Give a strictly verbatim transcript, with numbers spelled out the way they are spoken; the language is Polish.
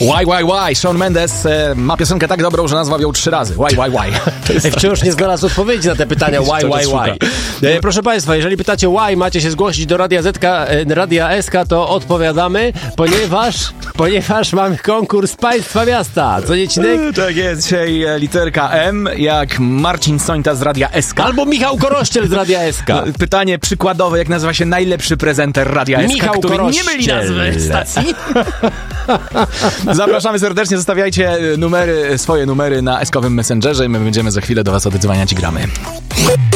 Why, why, why? Shawn Mendes e, ma piosenkę tak dobrą, że nazwał ją trzy razy. Why, why, why? Ej, wciąż nie znalazł odpowiedzi na te pytania why, why, why. E, proszę Państwa, jeżeli pytacie why, macie się zgłosić do Radia Zetka, e, Radia S K, to odpowiadamy, ponieważ, ponieważ mamy konkurs Państwa Miasta. Co nie, Cinek? Tak jest, dzisiaj e, literka M, jak Marcin Sońta z Radia S K. Albo Michał Korościel z Radia S K. Pytanie przykładowe, jak nazywa się najlepszy prezenter Radia S K, Michał który Korościel. nie myli nazwy stacji. Zapraszamy serdecznie, zostawiajcie numery, swoje numery na eskowym Messengerze i my będziemy za chwilę do was oddzwaniać i gramy.